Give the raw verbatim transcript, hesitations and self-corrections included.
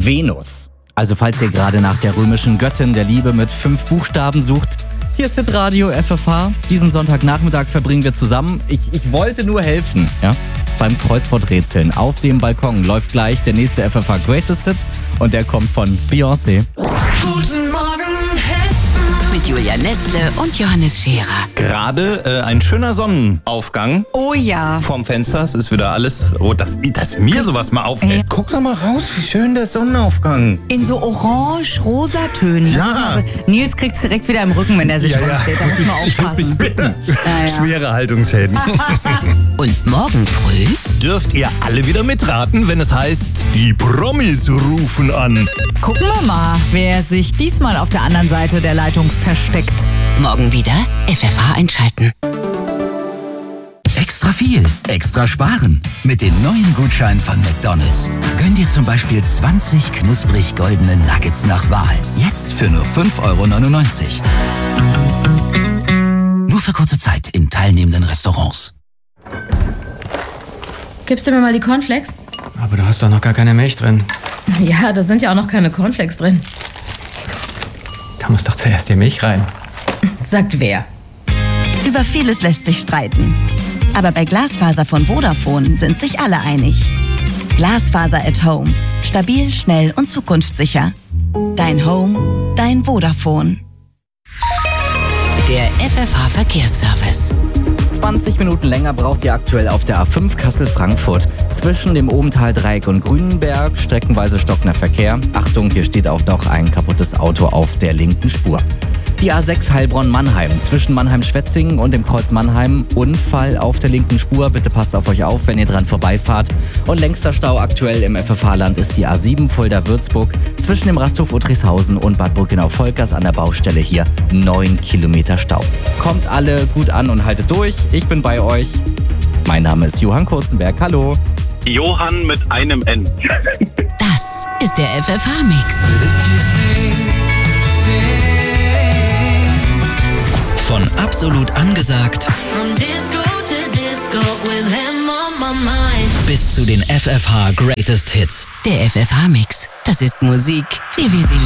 Venus. Also falls ihr gerade nach der römischen Göttin der Liebe mit fünf Buchstaben sucht, hier ist Hitradio F F H. Diesen Sonntagnachmittag verbringen wir zusammen. Ich, ich wollte nur helfen, ja? Beim Kreuzworträtseln. Auf dem Balkon läuft gleich der nächste F F H Greatest Hit und der kommt von Beyoncé. Guten Morgen, Hessen. Mit Julia Nestle und Johannes Scherer. Gerade äh, ein schöner Sonnenaufgang Oh ja. vorm Fenster. Es ist wieder alles, oh, dass, dass mir sowas mal auffällt. Ey. Guck doch mal raus, wie schön der Sonnenaufgang. In so orange-rosa-Tönen. Ja. Das ist aber- Nils kriegt's direkt wieder im Rücken, wenn er sich Ja, ja. rumsteht. Da muss man aufpassen. Ja, ja. Schwere Haltungsschäden. Und morgen früh? Dürft ihr alle wieder mitraten, wenn es heißt, die Promis rufen an. Gucken wir mal, wer sich diesmal auf der anderen Seite der Leitung versteckt. Morgen wieder F F H einschalten. Extra viel, extra sparen. Mit den neuen Gutscheinen von McDonald's. Gönn dir zum Beispiel zwanzig knusprig goldene Nuggets nach Wahl. Jetzt für nur fünf Euro neunundneunzig. Nur für kurze Zeit in teilnehmenden Restaurants. Gibst du mir mal die Cornflakes? Aber da hast doch noch gar keine Milch drin. Ja, da sind ja auch noch keine Cornflakes drin. Da muss doch zuerst die Milch rein. Sagt wer? Über vieles lässt sich streiten. Aber bei Glasfaser von Vodafone sind sich alle einig. Glasfaser at Home. Stabil, schnell und zukunftssicher. Dein Home, dein Vodafone. Der F F H Verkehrsservice. zwanzig Minuten länger braucht ihr aktuell auf der A fünf Kassel-Frankfurt. Zwischen dem Obentaldreieck und Grünenberg streckenweise stockender Verkehr. Achtung, hier steht auch noch ein kaputtes Auto auf der linken Spur. Die A sechs Heilbronn-Mannheim. Zwischen Mannheim-Schwetzingen und dem Kreuz Mannheim. Unfall auf der linken Spur. Bitte passt auf euch auf, wenn ihr dran vorbeifahrt. Und längster Stau aktuell im F F H-Land ist die A sieben Fulda-Würzburg. Zwischen dem Rasthof Uttrichshausen und Bad Burgenau-Volkers an der Baustelle hier neun Kilometer Stau. Kommt alle gut an und haltet durch. Ich bin bei euch. Mein Name ist Johann Kurzenberg. Hallo. Johann mit einem N. Das ist der F F H-Mix. Von absolut angesagt bis zu den F F H Greatest Hits. Der F F H-Mix. Das ist Musik, wie wir sie